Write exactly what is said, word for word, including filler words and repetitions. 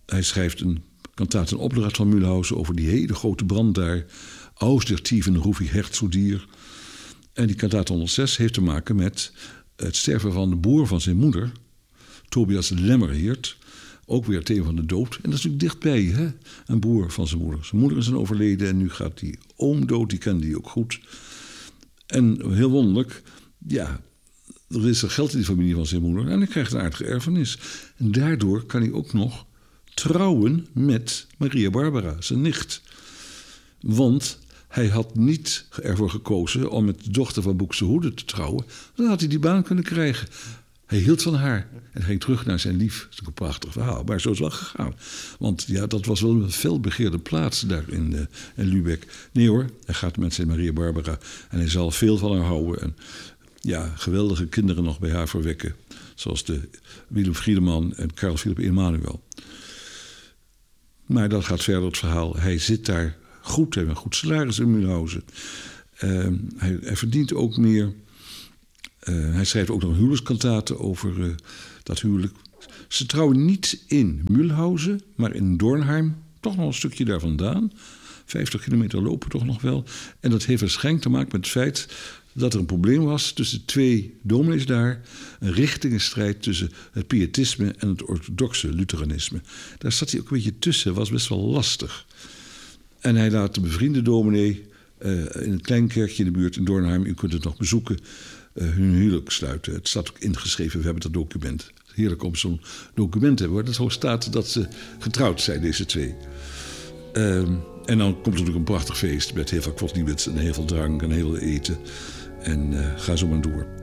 hij schrijft een kantaat in opdracht van Mühlhausen over die hele grote brand daar. Aus der tiefen ruf ich Herz zu dir. En die kantaat honderdzes heeft te maken met het sterven van de broer van zijn moeder, Tobias Lemmerheert. Ook weer het thema van de dood. En dat is natuurlijk dichtbij, hè? Een broer van zijn moeder. Zijn moeder is dan overleden en nu gaat die oom dood. Die kende hij ook goed. En heel wonderlijk, ja, er is er geld in die familie van zijn moeder en hij krijgt een aardige erfenis. En daardoor kan hij ook nog trouwen met Maria Barbara, zijn nicht. Want hij had niet ervoor gekozen om met de dochter van Buxtehude te trouwen. Dan had hij die baan kunnen krijgen. Hij hield van haar en ging terug naar zijn lief. Dat is een prachtig verhaal, maar zo is het wel gegaan. Want ja, dat was wel een felbegeerde plaats daar in, uh, in Lübeck. Nee hoor, hij gaat met zijn Maria Barbara en hij zal veel van haar houden. En ja, geweldige kinderen nog bij haar verwekken. Zoals de Willem Friedemann en Karl Philipp Emanuel. Maar dat gaat verder het verhaal. Hij zit daar goed, hij heeft een goed salaris in Mühlhausen. Uh, hij, hij verdient ook meer. Uh, hij schrijft ook nog huwelijkskantaten over uh, dat huwelijk. Ze trouwen niet in Mühlhausen, maar in Dornheim. Toch nog een stukje daar vandaan. vijftig kilometer lopen toch nog wel. En dat heeft waarschijnlijk te maken met het feit dat er een probleem was tussen twee dominees daar. Een richtingenstrijd tussen het pietisme en het orthodoxe Lutheranisme. Daar zat hij ook een beetje tussen, was best wel lastig. En hij laat de bevriende dominee uh, in een klein kerkje in de buurt in Dornheim, u kunt het nog bezoeken, uh, hun huwelijk sluiten. Het staat ook ingeschreven, we hebben dat document. Heerlijk om zo'n document te hebben waar dat zo staat dat ze getrouwd zijn, deze twee. Uh, en dan komt er natuurlijk een prachtig feest met heel veel kwartniebits en heel veel drank en heel veel eten. En uh, ga zo maar door.